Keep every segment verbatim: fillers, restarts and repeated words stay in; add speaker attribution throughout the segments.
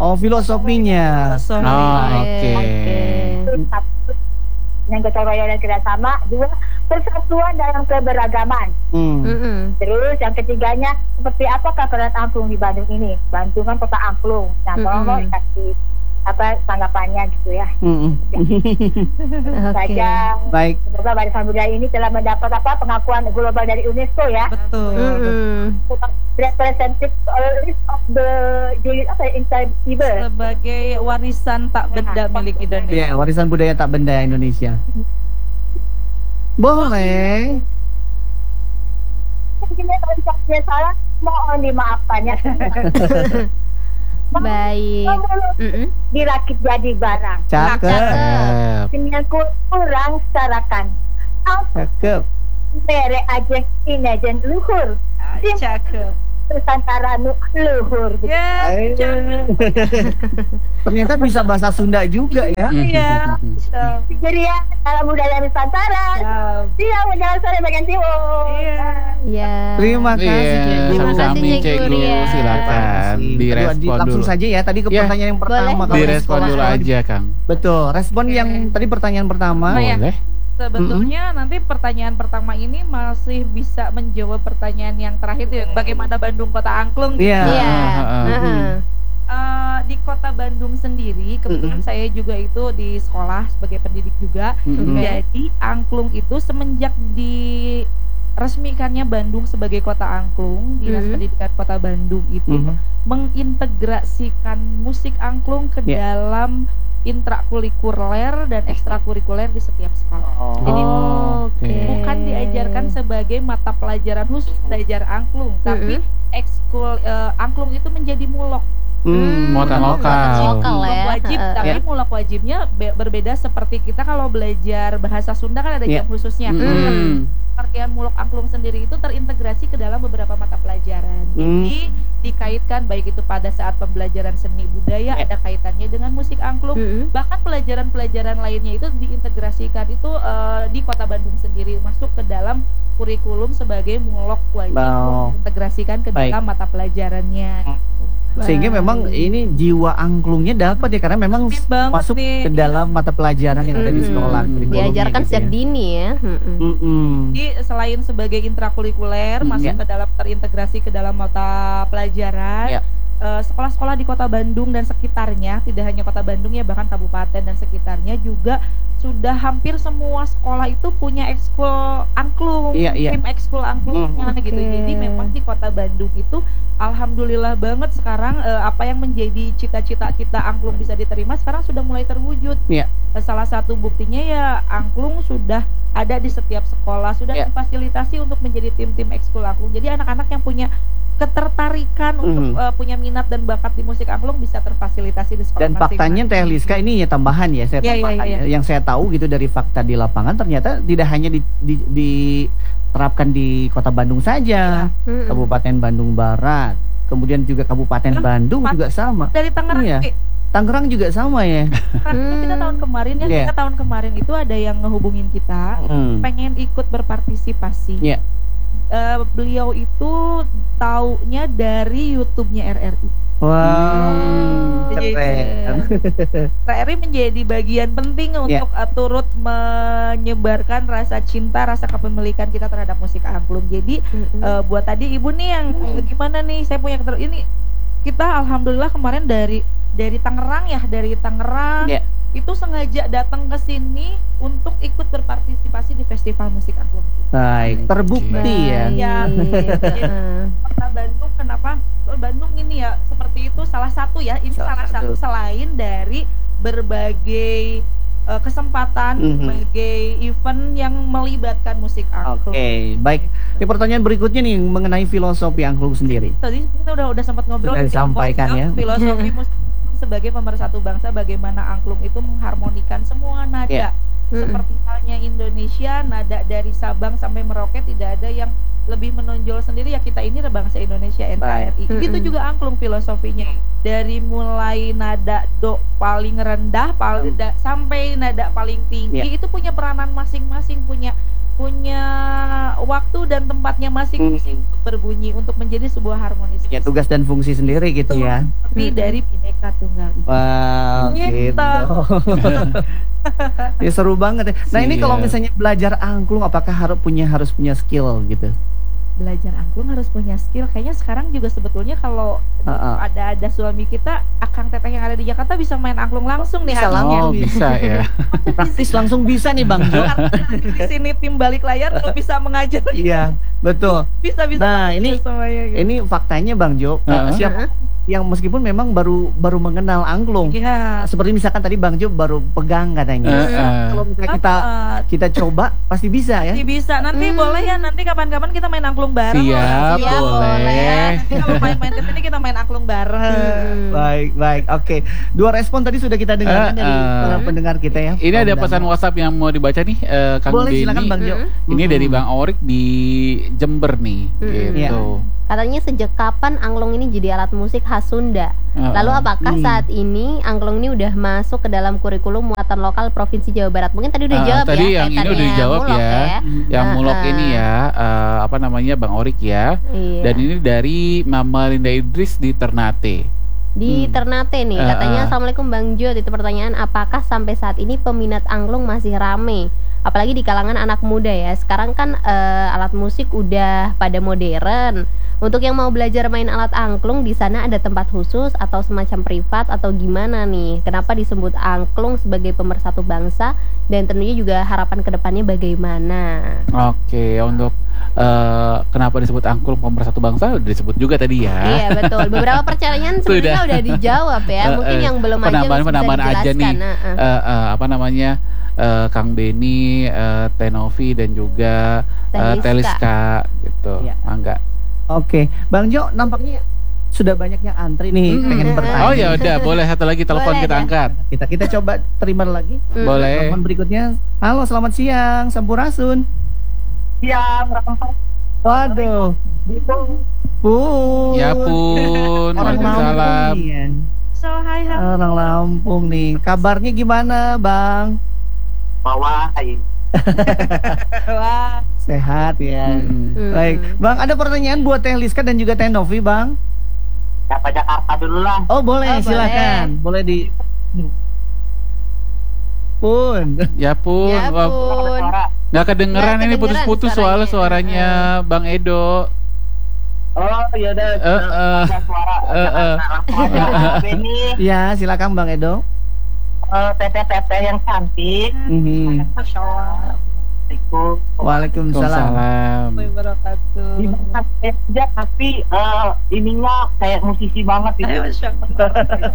Speaker 1: Oh, filosofinya.
Speaker 2: Filosofi.
Speaker 3: Oh,
Speaker 4: Oke.
Speaker 3: Satu, yang gotong royong dan kerjasama. Dua, persatuan dalam keberagaman.
Speaker 1: Hmm.
Speaker 2: Mm-mm.
Speaker 3: Terus yang ketiganya, seperti apakah peran angklung di Bandung ini? Bandung kan kota angklung. Nah, tolong
Speaker 2: Mm-mm.
Speaker 3: dong kasih apa tanggapannya gitu ya.
Speaker 1: Hmm.
Speaker 2: Oke.
Speaker 3: Saja.
Speaker 1: Baik.
Speaker 3: Semoga Warisan Budaya ini telah mendapat apa pengakuan global dari UNESCO ya.
Speaker 4: Betul.
Speaker 2: Mm-mm.
Speaker 3: Representative list of the unit apa ya, intangible.
Speaker 4: Sebagai warisan tak benda milik Indonesia.
Speaker 1: Ya, warisan budaya tak benda Indonesia. Boleh.
Speaker 3: Mungkin kalau dikasih salah, mohon dimaafkannya.
Speaker 2: Baik. Mm-mm.
Speaker 3: Dirakit jadi barang.
Speaker 1: Cakep.
Speaker 2: Cakep.
Speaker 3: Dengan kurang sarakan. Apa
Speaker 1: Cakep.
Speaker 3: mere aja inajen luhur.
Speaker 4: Ah, Cakep.
Speaker 3: Nusantara nu luhur. Gitu.
Speaker 4: Ya,
Speaker 1: Ayo.
Speaker 4: cakep.
Speaker 1: Ternyata bisa bahasa Sunda juga ya.
Speaker 4: Iya.
Speaker 3: Jadi ya, dalam budaya Nusantara, dia menjalan sore bagian timur.
Speaker 4: Iya.
Speaker 2: Ya.
Speaker 1: Terima kasih.
Speaker 4: Iya,
Speaker 1: Cik Guru.
Speaker 2: Terima kasih,
Speaker 4: sama-sama,
Speaker 2: Cik
Speaker 4: Cik
Speaker 2: Guru,
Speaker 4: Guru.
Speaker 2: ya.
Speaker 4: Silakan
Speaker 1: Aduh,
Speaker 4: direspon
Speaker 1: langsung
Speaker 4: dulu.
Speaker 1: saja ya tadi ke
Speaker 4: Ya.
Speaker 1: pertanyaan yang pertama.
Speaker 2: Boleh.
Speaker 1: kalau di
Speaker 4: Direspon
Speaker 1: sekolah.
Speaker 4: dulu aja, Kang.
Speaker 1: Betul. Respon
Speaker 4: Oke.
Speaker 1: yang tadi pertanyaan pertama.
Speaker 4: Oh, ya.
Speaker 5: Boleh.
Speaker 4: Sebetulnya nanti pertanyaan pertama ini masih bisa menjawab pertanyaan yang terakhir itu ya, bagaimana Bandung kota angklung gitu.
Speaker 1: Iya.
Speaker 2: Iya.
Speaker 4: Uh-uh.
Speaker 2: Heeh.
Speaker 4: Eh, di kota Bandung sendiri kebetulan
Speaker 1: Mm-mm.
Speaker 4: saya juga itu di sekolah sebagai pendidik juga.
Speaker 1: Mm-mm.
Speaker 2: Oke.
Speaker 4: Jadi angklung itu semenjak diresmikannya Bandung sebagai kota angklung, Dinas
Speaker 2: Mhm.
Speaker 4: Pendidikan Kota Bandung itu
Speaker 1: Mhm.
Speaker 4: mengintegrasikan musik angklung ke
Speaker 1: Ya.
Speaker 4: dalam intrakurikuler dan ekstrakurikuler di setiap sekolah. Jadi
Speaker 2: Oh, Oke.
Speaker 4: bukan diajarkan sebagai mata pelajaran khusus belajar angklung, tapi ekskul eh, angklung itu menjadi mulok.
Speaker 1: Hmm.
Speaker 5: Muatan lokal.
Speaker 2: Lokal
Speaker 4: Mulok
Speaker 2: ya.
Speaker 4: wajib,
Speaker 2: Heeh.
Speaker 4: tapi
Speaker 1: Ya.
Speaker 4: mulok wajibnya be- berbeda seperti kita kalau belajar bahasa Sunda kan ada
Speaker 1: Ya.
Speaker 4: jam khususnya.
Speaker 1: Hmm.
Speaker 4: Pengertian mulok angklung sendiri itu terintegrasi ke dalam beberapa mata pelajaran.
Speaker 1: Hmm.
Speaker 4: Jadi dikaitkan baik itu pada saat pembelajaran seni budaya
Speaker 1: Ya.
Speaker 4: ada kaitannya dengan musik angklung.
Speaker 2: Mm-mm.
Speaker 4: Bahkan pelajaran-pelajaran lainnya itu diintegrasikan itu eh, di Kota Bandung sendiri masuk ke dalam kurikulum sebagai mulok wajib
Speaker 1: Wow.
Speaker 4: diintegrasikan ke
Speaker 1: Baik.
Speaker 4: dalam mata pelajarannya.
Speaker 1: Sehingga memang ini jiwa angklungnya dapat ya karena memang
Speaker 4: Aktif banget
Speaker 1: masuk
Speaker 4: nih.
Speaker 1: ke dalam mata pelajaran yang ada di
Speaker 2: Mm-mm.
Speaker 1: sekolah. kurikulumnya
Speaker 2: Diajarkan
Speaker 1: gitu
Speaker 2: sejak
Speaker 1: ya.
Speaker 2: dini ya. Mm-mm.
Speaker 1: Mm-mm.
Speaker 4: Jadi selain sebagai intrakurikuler
Speaker 1: Hmm,
Speaker 4: masuk
Speaker 1: ya.
Speaker 4: ke dalam terintegrasi ke dalam mata pelajaran.
Speaker 1: Ya.
Speaker 4: eh, sekolah-sekolah di Kota Bandung dan sekitarnya, tidak hanya Kota Bandung ya, bahkan kabupaten dan sekitarnya juga sudah hampir semua sekolah itu punya ekskul angklung,
Speaker 1: Iya, iya.
Speaker 4: tim ekskul angklungnya
Speaker 2: Hmm.
Speaker 4: gitu.
Speaker 2: Oke.
Speaker 4: Jadi memang di Kota Bandung itu alhamdulillah banget sekarang eh, apa yang menjadi cita-cita kita angklung bisa diterima sekarang sudah mulai terwujud.
Speaker 1: Iya.
Speaker 4: Eh, salah satu buktinya ya angklung sudah ada di setiap sekolah, sudah
Speaker 1: Iya.
Speaker 4: difasilitasi untuk menjadi tim-tim ekskul angklung. Jadi anak-anak yang punya ketertarikan untuk
Speaker 1: Mhm.
Speaker 4: eh, punya minat dan bakat di musik angklung bisa terfasilitasi di sekolah
Speaker 1: Dan faktanya Teh Liska ini ya tambahan ya, saya
Speaker 4: Iya, iya,
Speaker 1: tambahan
Speaker 4: iya,
Speaker 1: ya. Yang saya tahu gitu dari fakta di lapangan ternyata tidak hanya di, di, diterapkan di Kota Bandung saja,
Speaker 2: Mm-mm.
Speaker 1: Kabupaten Bandung Barat, kemudian juga Kabupaten
Speaker 4: Lah,
Speaker 1: Bandung
Speaker 4: Pak.
Speaker 1: juga sama.
Speaker 4: dari Tangerang.
Speaker 1: Iya.
Speaker 4: eh,
Speaker 1: Tangerang juga sama ya.
Speaker 4: Karena kita tahun kemarin ya,
Speaker 1: Iya.
Speaker 4: kita tahun kemarin itu ada yang ngehubungin kita
Speaker 1: Hmm.
Speaker 4: pengen ikut berpartisipasi.
Speaker 1: Iya.
Speaker 4: Eh, beliau itu taunya dari YouTube-nya R R I.
Speaker 1: Wow,
Speaker 4: Jadi,
Speaker 1: keren.
Speaker 4: R R I menjadi bagian penting untuk uh, turut menyebarkan rasa cinta, rasa kepemilikan kita terhadap musik angklung. Jadi
Speaker 2: Mm-mm.
Speaker 4: uh, buat tadi ibu nih yang uh, gimana nih, saya punya keter ini kita alhamdulillah kemarin dari dari Tangerang ya, dari Tangerang
Speaker 1: Ya.
Speaker 4: itu sengaja datang ke sini untuk ikut berpartisipasi di festival musik angklung.
Speaker 1: Baik, terbukti ya.
Speaker 4: Ya.
Speaker 2: Heeh.
Speaker 4: Kota Bandung kenapa oh, Bandung ini ya seperti itu salah satu ya ini
Speaker 1: Salah
Speaker 4: salah,
Speaker 1: satu.
Speaker 4: satu selain dari berbagai eh, kesempatan
Speaker 1: Mhm.
Speaker 4: berbagai event yang melibatkan musik
Speaker 1: Oke,
Speaker 4: angklung.
Speaker 1: baik. Ini pertanyaan berikutnya nih mengenai filosofi angklung sendiri.
Speaker 4: Tadi kita udah udah sempat ngobrol
Speaker 1: Sudah
Speaker 4: di
Speaker 1: disampaikan
Speaker 4: kelompok,
Speaker 1: ya.
Speaker 4: filosofi musik sebagai pemersatu bangsa, bagaimana angklung itu mengharmonikan semua nada.
Speaker 1: Ya.
Speaker 2: Mm-mm.
Speaker 4: Seperti halnya Indonesia, nada dari Sabang sampai Merauke tidak ada yang lebih menonjol sendiri, ya kita ini bangsa Indonesia, N K R I.
Speaker 2: Baik.
Speaker 4: Gitu
Speaker 2: Mm-mm.
Speaker 4: juga angklung filosofinya. Dari mulai nada do paling rendah paling da- sampai nada paling tinggi
Speaker 1: Ya.
Speaker 4: itu punya peranan masing-masing, punya punya waktu dan tempatnya masing-masing untuk berbunyi untuk menjadi sebuah harmonis.
Speaker 1: Punya tugas dan fungsi sendiri gitu ya.
Speaker 4: Tapi
Speaker 2: Mm-mm.
Speaker 4: dari Bhinneka Tunggal Ika.
Speaker 1: Wow,
Speaker 4: Gitu.
Speaker 1: gitu. Ya seru banget ya. Nah ini
Speaker 2: Siap.
Speaker 1: kalau misalnya belajar angklung, apakah harus punya harus punya skill gitu?
Speaker 4: Belajar angklung harus punya skill. Kayaknya sekarang juga sebetulnya kalau
Speaker 1: Uh-uh.
Speaker 4: ada ada suami kita, akang teteh yang ada di Jakarta bisa main angklung langsung nih
Speaker 1: Bisa
Speaker 4: harusnya.
Speaker 2: Oh, bisa ya.
Speaker 1: Praktis langsung bisa nih Bang Jo.
Speaker 4: Karena di sini tim balik layar kalau bisa mengajar
Speaker 1: Iya, betul.
Speaker 4: bisa bisa
Speaker 1: Nah ini
Speaker 4: semuanya gitu.
Speaker 1: ini faktanya Bang Jo.
Speaker 2: Uh-uh.
Speaker 1: eh, Siapa yang meskipun memang baru baru mengenal angklung.
Speaker 4: Iya.
Speaker 1: Seperti misalkan tadi Bang Jo baru pegang katanya.
Speaker 2: Uh-uh.
Speaker 1: Kalau misalnya kita
Speaker 4: Uh,
Speaker 1: kita coba pasti bisa ya.
Speaker 4: Nanti bisa, nanti
Speaker 2: Hmm.
Speaker 4: boleh ya, nanti kapan-kapan kita main angklung bareng.
Speaker 2: Siap,
Speaker 4: loh.
Speaker 2: Siap, boleh.
Speaker 4: Ya. Nanti kalau main-main ke sini kita main angklung bareng.
Speaker 2: Hmm.
Speaker 1: Baik, baik. Oke. Dua respon tadi sudah kita dengarkan
Speaker 2: Uh,
Speaker 1: dari
Speaker 2: uh.
Speaker 1: para pendengar kita ya.
Speaker 2: Ini ada
Speaker 1: Kaum
Speaker 2: pesan
Speaker 1: Dano.
Speaker 2: WhatsApp yang mau dibaca nih, eh, Kang
Speaker 1: Boleh
Speaker 2: Benny.
Speaker 1: silakan Bang Jo.
Speaker 2: Ini
Speaker 1: Mm-mm.
Speaker 2: dari Bang Orik di Jember nih,
Speaker 1: Iya.
Speaker 2: gitu.
Speaker 1: Ya.
Speaker 5: Katanya sejak kapan angklung ini jadi alat musik khas Sunda?
Speaker 2: Uh-uh.
Speaker 5: Lalu apakah
Speaker 1: Hmm.
Speaker 5: saat ini angklung ini udah masuk ke dalam kurikulum muatan lokal Provinsi Jawa Barat? Mungkin tadi udah
Speaker 2: Ah,
Speaker 5: jawab
Speaker 2: tadi
Speaker 5: ya.
Speaker 2: yang ini
Speaker 5: kaitannya
Speaker 2: udah dijawab
Speaker 5: mulok
Speaker 2: ya. Yang
Speaker 5: Ah,
Speaker 2: mulok
Speaker 5: ah.
Speaker 2: ini ya, eh, apa namanya, Bang Orik ya.
Speaker 5: Iya.
Speaker 2: Dan ini dari Mama Linda Idris di Ternate.
Speaker 5: Di
Speaker 1: Hmm.
Speaker 5: Ternate nih,
Speaker 2: Ah,
Speaker 5: katanya
Speaker 2: ah.
Speaker 5: Assalamualaikum Bang Jo. Itu pertanyaan, apakah sampai saat ini peminat angklung masih rame? Apalagi di kalangan anak muda ya. Sekarang kan eh, alat musik udah pada modern. Untuk yang mau belajar main alat angklung, di sana ada tempat khusus atau semacam privat atau gimana nih? Kenapa disebut angklung sebagai pemersatu bangsa, dan tentunya juga harapan kedepannya bagaimana?
Speaker 2: Oke, untuk eh, kenapa disebut angklung pemersatu bangsa udah disebut juga tadi ya.
Speaker 5: Iya betul. Beberapa pertanyaan sebenarnya
Speaker 2: Sudah.
Speaker 5: udah dijawab ya.
Speaker 2: Eh,
Speaker 5: Mungkin
Speaker 2: eh,
Speaker 5: yang belum aja
Speaker 2: penambahan-
Speaker 5: masih bisa
Speaker 2: penambahan aja
Speaker 5: dijelaskan.
Speaker 2: nih.
Speaker 5: Nah, ah.
Speaker 2: Eh, eh, apa namanya, eh, Kang Benny, eh, Tenovi dan juga eh,
Speaker 5: Teliska.
Speaker 2: Teliska gitu.
Speaker 1: Iya.
Speaker 2: Mangga.
Speaker 1: Oke, Bang Jo nampaknya sudah banyak yang antri nih
Speaker 2: Mm-mm.
Speaker 1: pengen bertanya.
Speaker 2: Oh ya udah, boleh satu lagi telepon
Speaker 5: Boleh
Speaker 2: kita
Speaker 5: dah.
Speaker 2: angkat.
Speaker 1: Kita kita coba terima lagi.
Speaker 5: Mm.
Speaker 2: Boleh.
Speaker 1: Telepon berikutnya. Halo, selamat siang, Sampurasun.
Speaker 3: Siang, Rahmat.
Speaker 1: Waduh, Pun.
Speaker 2: Ya pun,
Speaker 1: Orang
Speaker 2: Waalaikumsalam.
Speaker 1: Lampung nih ya.
Speaker 4: So hi, hi.
Speaker 1: Orang Lampung nih. Kabarnya gimana, Bang?
Speaker 3: Bawa.
Speaker 4: Wah,
Speaker 1: Sehat ya.
Speaker 2: Mm-mm.
Speaker 5: Mm.
Speaker 1: Baik, Bang, ada pertanyaan buat Teh Liska dan juga Teh Novi, Bang.
Speaker 3: Siapa Jakarta dulu lah.
Speaker 1: Oh, boleh,
Speaker 5: Oh,
Speaker 1: silakan. Boleh di Pun.
Speaker 2: Ya pun,
Speaker 5: Ya
Speaker 2: wah,
Speaker 5: pun.
Speaker 3: Suara.
Speaker 2: nggak kedengeran
Speaker 5: Nggak
Speaker 2: ini
Speaker 5: kedengeran
Speaker 2: putus-putus soalnya
Speaker 5: suaranya.
Speaker 2: suaranya Bang Edo.
Speaker 3: Oh, yaudah.
Speaker 2: Eh, eh.
Speaker 3: Ada suara.
Speaker 2: Eh, eh.
Speaker 3: Langsung aja. Benny,
Speaker 1: Ya, silakan Bang Edo.
Speaker 3: eh, teteh-teteh yang cantik.
Speaker 1: Mhm.
Speaker 4: Masya Allah.
Speaker 3: Assalamualaikum.
Speaker 1: Waalaikumsalam.
Speaker 2: Waalaikumsalam.
Speaker 4: Wabarakatuh.
Speaker 3: Gimana saya aja, tapi eh, ininya kayak musisi banget
Speaker 4: Eh,
Speaker 3: itu.
Speaker 4: Masya Allah.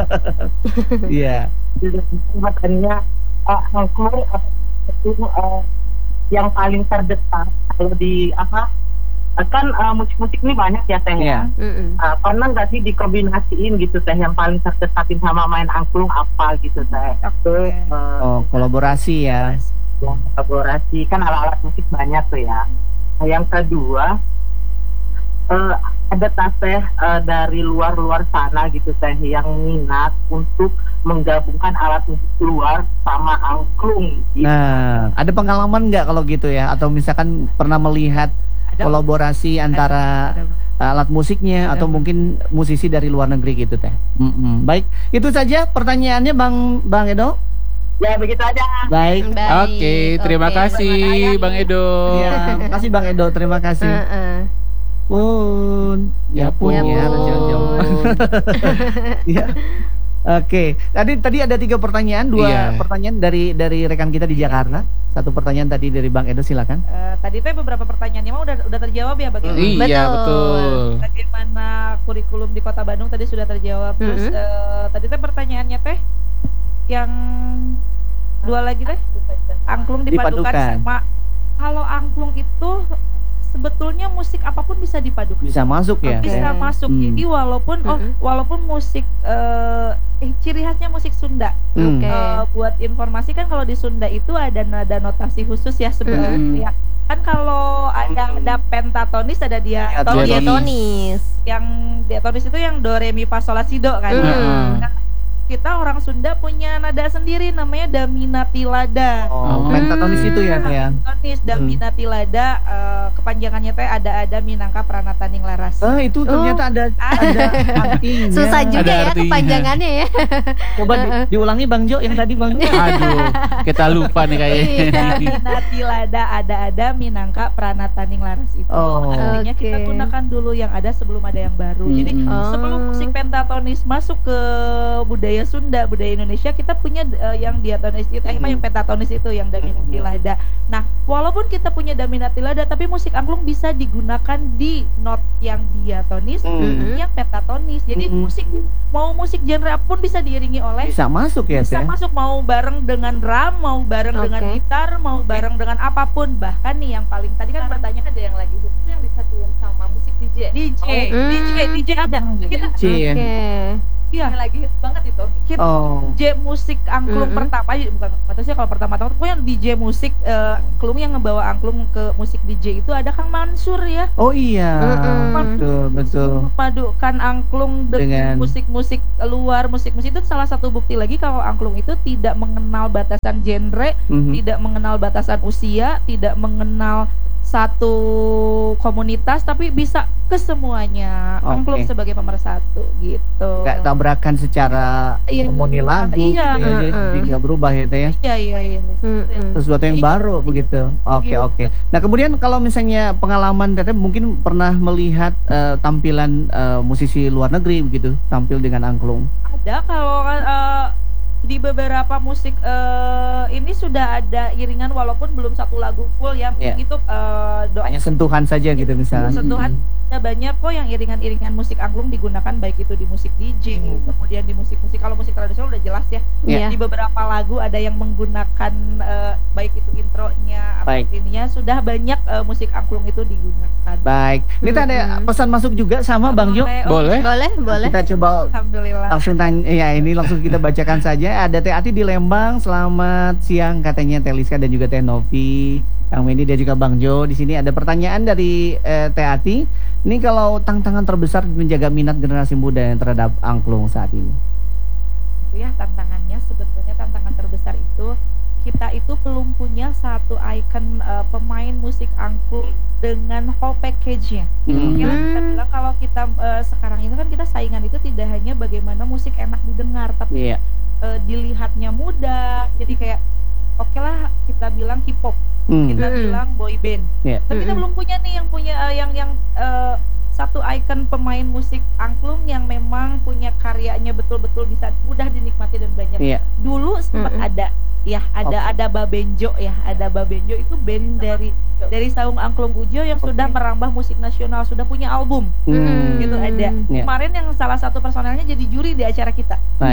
Speaker 1: Iya.
Speaker 3: Makanya uh, angklung apa itu eh, yang paling terdekat kalau di apa eh, kan eh, musik-musik ini banyak ya teh
Speaker 1: Iya.
Speaker 3: ya.
Speaker 5: Mm-mm.
Speaker 3: Eh, pernah nggak sih dikombinasiin gitu teh yang paling terdekatin sama main angklung apa gitu teh?
Speaker 4: Oke.
Speaker 3: Eh,
Speaker 1: Oh, kolaborasi ya.
Speaker 3: yang kolaborasi kan alat-alat musik banyak tuh ya. Nah, yang kedua eh, ada teh eh, dari luar-luar sana gitu teh yang minat untuk menggabungkan alat musik luar sama angklung. Gitu.
Speaker 1: Nah, ada pengalaman nggak kalau gitu ya? Atau misalkan pernah melihat
Speaker 4: Ada-
Speaker 1: kolaborasi antara
Speaker 4: ada-
Speaker 1: alat musiknya
Speaker 4: Ada.
Speaker 1: atau mungkin musisi dari luar negeri gitu teh? Mm-mm. Baik, itu saja pertanyaannya Bang Bang Edo.
Speaker 3: Ya begitu aja.
Speaker 1: Baik.
Speaker 5: Baik.
Speaker 2: Oke, terima
Speaker 5: Oke.
Speaker 2: kasih Bang Edo.
Speaker 1: Ya, makasih Bang Edo, terima kasih.
Speaker 5: Heeh.
Speaker 1: Pun, ya pun
Speaker 5: Ya
Speaker 1: ya,
Speaker 5: pun.
Speaker 1: jauh-jauh. Ya. Oke, tadi tadi ada tiga pertanyaan, dua
Speaker 2: Iya.
Speaker 1: pertanyaan dari dari rekan kita di Jakarta, satu pertanyaan tadi dari Bang Edo, silakan.
Speaker 4: Eh, tadi teh beberapa pertanyaannya mah udah udah terjawab ya bagaimana?
Speaker 2: Iya,
Speaker 5: Betul.
Speaker 2: betul.
Speaker 4: Bagaimana kurikulum di Kota Bandung tadi sudah terjawab. Terus
Speaker 5: Mm-mm.
Speaker 4: eh, tadi teh pertanyaannya teh yang dua lagi teh angklung dipadukan,
Speaker 1: Dipadukan.
Speaker 4: sama kalau angklung itu sebetulnya musik apapun bisa dipadukan.
Speaker 1: Bisa masuk ya?
Speaker 5: Oke.
Speaker 4: Bisa masuk.
Speaker 1: Hmm.
Speaker 4: Jadi walaupun oh
Speaker 5: Mm-mm.
Speaker 4: walaupun musik eh eh, ciri khasnya musik Sunda.
Speaker 1: Hmm.
Speaker 5: Oke.
Speaker 4: Eh, buat informasi kan kalau di Sunda itu ada nada notasi khusus ya sebenarnya. Ya. Kan kalau ada ada pentatonis ada dia
Speaker 1: Diatonis.
Speaker 5: Diatonis.
Speaker 4: yang diatonis itu yang do re mi fa sol la si do kan.
Speaker 5: Mm.
Speaker 2: Heeh.
Speaker 4: Nah, kita orang Sunda punya pranada sendiri namanya Daminatilada.
Speaker 1: Oh,
Speaker 2: Oh.
Speaker 1: pentatonis itu ya teh ya.
Speaker 4: Tonis Daminatilada, eh, kepanjangannya teh ada-ada minangka pranataning laras.
Speaker 1: Ah, itu ternyata ada ada artinya.
Speaker 5: Susah juga
Speaker 2: Ada
Speaker 5: ya
Speaker 2: artinya.
Speaker 5: kepanjangannya ya.
Speaker 1: Coba di- diulangi Bang Jo yang tadi Bang Jo.
Speaker 2: Aduh, kita lupa nih kayaknya.
Speaker 4: Daminatilada ada-ada minangka pranataning laras itu.
Speaker 1: Oh.
Speaker 4: Artinya kita
Speaker 5: Oke.
Speaker 4: gunakan dulu yang ada sebelum ada yang baru. Jadi
Speaker 2: Mm-mm.
Speaker 5: Oh.
Speaker 4: sebelum musik pentatonis masuk ke budaya Sunda, budaya Indonesia, kita punya eh, yang diatonis itu, eh, apa yang pentatonis itu, yang Daminatilada. Nah, walaupun kita punya Daminatilada, tapi musik angklung bisa digunakan di not yang diatonis,
Speaker 1: Hmm.
Speaker 4: yang pentatonis. Jadi
Speaker 1: Mm-mm.
Speaker 4: musik mau musik genre apapun bisa diiringi oleh,
Speaker 1: Bisa masuk ya
Speaker 4: bisa
Speaker 1: teh.
Speaker 4: masuk, mau bareng dengan drum, mau bareng dengan
Speaker 5: Oke.
Speaker 4: gitar, mau bareng dengan apapun. Bahkan nih yang paling tadi kan pertanyaan ada yang lagi itu yang disatuin sama musik D J. D J,
Speaker 5: Hmm.
Speaker 4: D J, D J ada. Kita
Speaker 1: C ya.
Speaker 5: Oke.
Speaker 4: iya lagi hit banget itu. Kita
Speaker 1: Oh.
Speaker 4: D J musik angklung
Speaker 5: Mm-mm.
Speaker 4: pertama, bukan maksudnya kalau pertama-tama pokoknya D J musik eh, angklung yang ngebawa angklung ke musik D J itu ada Kang Mansur ya.
Speaker 1: Oh iya.
Speaker 5: Mm-mm.
Speaker 1: Betul, betul.
Speaker 4: Memadukan angklung
Speaker 1: Dengan-
Speaker 4: dengan musik-musik luar, musik-musik itu salah satu bukti lagi kalau angklung itu tidak mengenal batasan genre,
Speaker 1: Mhm.
Speaker 4: tidak mengenal batasan usia, tidak mengenal satu komunitas, tapi bisa ke semuanya.
Speaker 1: Oke.
Speaker 4: Angklung sebagai pemersatu gitu.
Speaker 1: Gak tabrakan secara
Speaker 4: Iya.
Speaker 1: harmoni lagu,
Speaker 4: Iya.
Speaker 1: gitu ya, jadi
Speaker 5: Mm-mm.
Speaker 1: nggak berubah ya teh ya.
Speaker 4: Iya iya iya.
Speaker 5: Mm-mm.
Speaker 1: Sesuatu yang
Speaker 4: Iya.
Speaker 1: baru begitu. Oke
Speaker 4: Iya.
Speaker 1: oke. Nah kemudian kalau misalnya pengalaman teteh mungkin pernah melihat eh, tampilan eh, musisi luar negeri begitu tampil dengan angklung.
Speaker 4: Ada kalau eh, di beberapa musik eh, ini sudah ada iringan walaupun belum satu lagu full ya.
Speaker 1: Iya.
Speaker 4: Itu eh, doa
Speaker 1: Hanya sentuhan saja gitu misalnya.
Speaker 4: sentuhan. Ada banyak kok yang iringan-iringan musik angklung digunakan, baik itu di musik D J,
Speaker 1: Hmm.
Speaker 4: kemudian di musik-musik, kalau musik tradisional udah jelas ya.
Speaker 5: Iya.
Speaker 4: Di beberapa lagu ada yang menggunakan eh, baik itu intronya atau
Speaker 1: Baik.
Speaker 4: ininya, sudah banyak eh, musik angklung itu digunakan.
Speaker 1: Baik. Ini teh ada
Speaker 5: Mm-mm.
Speaker 1: pesan masuk juga sama Bang Jo.
Speaker 4: Boleh, oh,
Speaker 2: Boleh?
Speaker 5: Boleh, boleh.
Speaker 1: Kita coba
Speaker 4: Alhamdulillah.
Speaker 1: langsung tanya, ya ini langsung kita bacakan saja. Ada Teh Ati di Lembang, selamat siang katanya Teh Liska dan juga Teh Novi, Kang Wendy dan juga Bang Jo. Di sini ada pertanyaan dari eh, Teh Ati. Ini kalau tantangan terbesar menjaga minat generasi muda yang terhadap angklung saat ini.
Speaker 4: Itu ya tantangannya, sebetulnya tantangan terbesar itu kita itu belum punya satu icon eh, pemain musik angklung dengan whole package-nya.
Speaker 1: Hmm.
Speaker 4: Oke lah, kita
Speaker 5: Hmm.
Speaker 4: bilang kalau kita eh, sekarang itu kan kita saingan itu tidak hanya bagaimana musik enak didengar, tapi
Speaker 1: Iya.
Speaker 4: eh, dilihatnya mudah. Jadi kayak oke lah kita bilang hip hop,
Speaker 1: Hmm.
Speaker 4: kita
Speaker 5: Mm-mm.
Speaker 4: bilang boy band.
Speaker 1: Iya.
Speaker 4: Tapi kita
Speaker 5: Mm-mm.
Speaker 4: belum punya nih yang punya eh, yang yang eh, satu icon pemain musik angklung yang memang punya karyanya betul-betul bisa mudah dinikmati dan banyak.
Speaker 1: Iya.
Speaker 4: Dulu sempat
Speaker 5: Mm-mm.
Speaker 4: ada ya, ada
Speaker 1: Oke.
Speaker 4: ada Babenjo ya, ada Babenjo itu band dari dari Saung Angklung Ujo yang
Speaker 1: Oke.
Speaker 4: sudah merambah musik nasional, sudah punya album.
Speaker 1: Hmm.
Speaker 4: Gitu ada.
Speaker 1: Iya.
Speaker 4: Kemarin yang salah satu personelnya jadi juri di acara kita.
Speaker 1: Baik.